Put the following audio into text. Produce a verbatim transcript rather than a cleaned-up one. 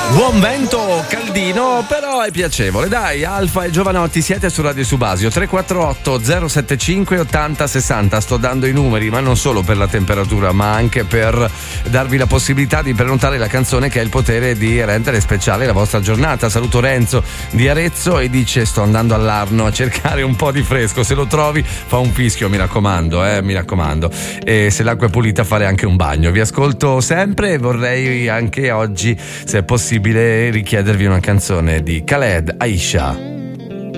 Buon vento, caldino, però è piacevole. Dai, Alfa e Giovanotti, siete su Radio Subasio. Tre quattro otto zero sette cinque otto zero sei zero. Sto dando i numeri, ma non solo per la temperatura, ma anche per darvi la possibilità di prenotare la canzone che ha il potere di rendere speciale la vostra giornata. Saluto Renzo di Arezzo e dice: sto andando all'Arno a cercare un po' di fresco. Se lo trovi, fa un fischio, mi raccomando, eh, mi raccomando. E se l'acqua è pulita, fare anche un bagno. Vi ascolto sempre e vorrei anche oggi, se è possibile, richiedervi una canzone di Khaled, Aisha.